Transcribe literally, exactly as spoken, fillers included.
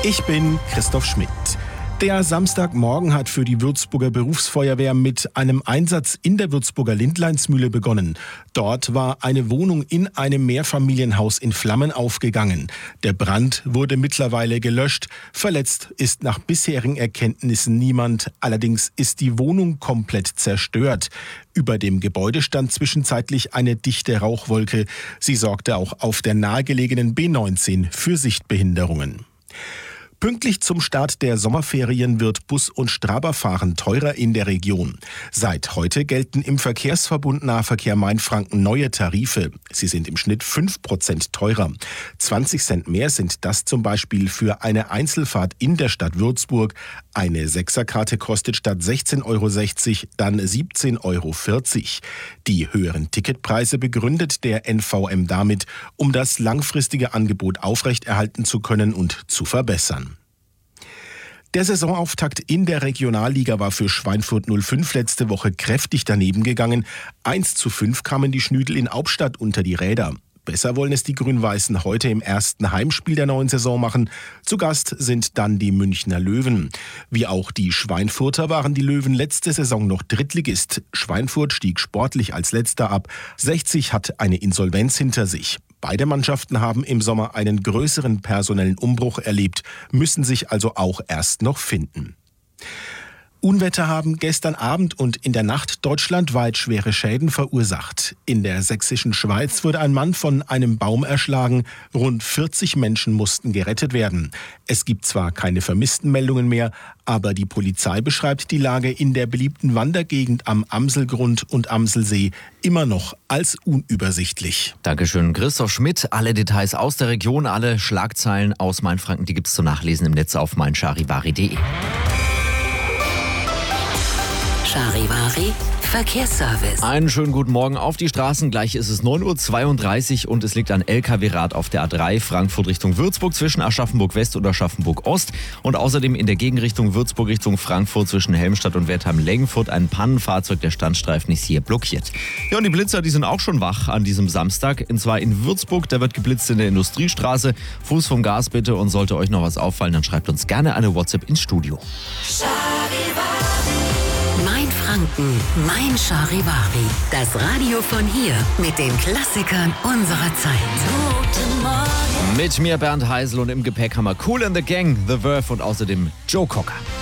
Ich bin Christoph Schmidt. Der Samstagmorgen hat für die Würzburger Berufsfeuerwehr mit einem Einsatz in der Würzburger Lindleinsmühle begonnen. Dort war eine Wohnung in einem Mehrfamilienhaus in Flammen aufgegangen. Der Brand wurde mittlerweile gelöscht. Verletzt ist nach bisherigen Erkenntnissen niemand. Allerdings ist die Wohnung komplett zerstört. Über dem Gebäude stand zwischenzeitlich eine dichte Rauchwolke. Sie sorgte auch auf der nahegelegenen B neunzehn für Sichtbehinderungen. Pünktlich zum Start der Sommerferien wird Bus- und Straberfahren teurer in der Region. Seit heute gelten im Verkehrsverbund Nahverkehr Mainfranken neue Tarife. Sie sind im Schnitt fünf Prozent teurer. zwanzig Cent mehr sind das zum Beispiel für eine Einzelfahrt in der Stadt Würzburg. Eine Sechserkarte kostet statt sechzehn Euro sechzig dann siebzehn Euro vierzig. Die höheren Ticketpreise begründet der N V M damit, um das langfristige Angebot aufrechterhalten zu können und zu verbessern. Der Saisonauftakt in der Regionalliga war für Schweinfurt null fünf letzte Woche kräftig daneben gegangen. eins zu fünf kamen die Schnüdel in Hauptstadt unter die Räder. Besser wollen es die Grün-Weißen heute im ersten Heimspiel der neuen Saison machen. Zu Gast sind dann die Münchner Löwen. Wie auch die Schweinfurter waren die Löwen letzte Saison noch Drittligist. Schweinfurt stieg sportlich als Letzter ab. sechzig hat eine Insolvenz hinter sich. Beide Mannschaften haben im Sommer einen größeren personellen Umbruch erlebt, müssen sich also auch erst noch finden. Unwetter haben gestern Abend und in der Nacht deutschlandweit schwere Schäden verursacht. In der sächsischen Schweiz wurde ein Mann von einem Baum erschlagen. Rund vierzig Menschen mussten gerettet werden. Es gibt zwar keine Vermisstenmeldungen mehr, aber die Polizei beschreibt die Lage in der beliebten Wandergegend am Amselgrund und Amselsee immer noch als unübersichtlich. Dankeschön, Christoph Schmidt. Alle Details aus der Region, alle Schlagzeilen aus Mainfranken, die gibt es zu nachlesen im Netz auf mein charivari punkt de. Charivari Verkehrsservice. Einen schönen guten Morgen auf die Straßen. Gleich ist es neun Uhr zweiunddreißig und es liegt ein L K W-Rad auf der A drei Frankfurt Richtung Würzburg zwischen Aschaffenburg West und Aschaffenburg Ost und außerdem in der Gegenrichtung Würzburg Richtung Frankfurt zwischen Helmstadt und Wertheim-Lengenfurt ein Pannenfahrzeug. Der Standstreifen ist hier blockiert. Ja, und die Blitzer, die sind auch schon wach an diesem Samstag. Und zwar in Würzburg, da wird geblitzt in der Industriestraße. Fuß vom Gas bitte, und sollte euch noch was auffallen, dann schreibt uns gerne eine WhatsApp ins Studio. Mainfranken, mein Charivari. Das Radio von hier mit den Klassikern unserer Zeit. Guten Morgen. Mit mir Bernd Heisel und im Gepäck haben wir Kool and the Gang, The Verve und außerdem Joe Cocker.